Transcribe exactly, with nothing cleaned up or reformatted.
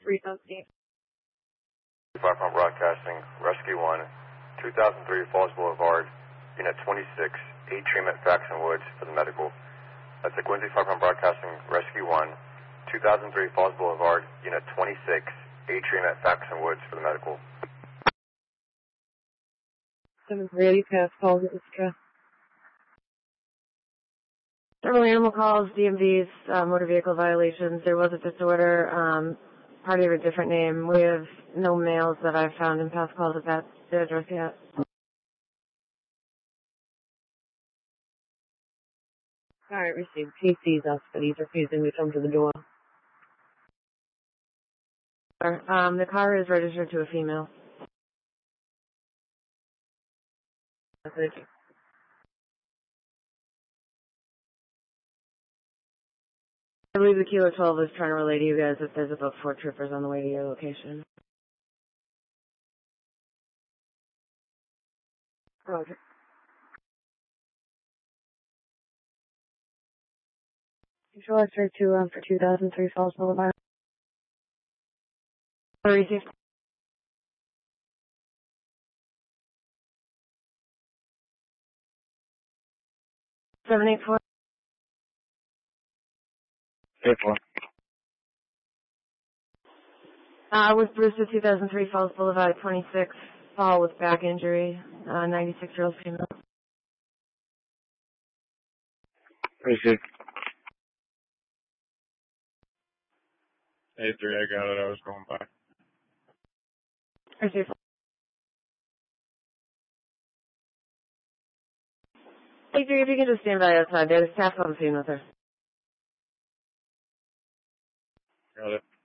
three thousand. Five Pump Broadcasting, Rescue one, two thousand three Falls Boulevard, Unit twenty-six, eight treatment, Faxon Woods for the medical. That's the Quincy Five Pump Broadcasting, Rescue one, two thousand three Falls Boulevard, Unit twenty-six, eight treatment, Faxon Woods for the medical. seven three eight past calls at Iska. Several animal calls, D M Vs, uh, motor vehicle violations. There was a disorder, um, party of a different name. We have no males that I've found in past calls at that address yet. Alright, received. He sees us, but he's refusing to come to the door. Um, the car is registered to a female. Thank you. I believe the Kilo twelve is trying to relay to you guys that there's about four troopers on the way to your location. Roger. Control X-ray two um, for two thousand three Falls Boulevard. Received. seven eight four. eight four. Uh, with Brewster, two thousand three Falls Boulevard, twenty-six, fall with back injury, uh, ninety-six-year-old female. Received. eight three, I got it. I was going by. Received. Hey, three, if you can just stand by outside, there's staff on the scene with her. Got it.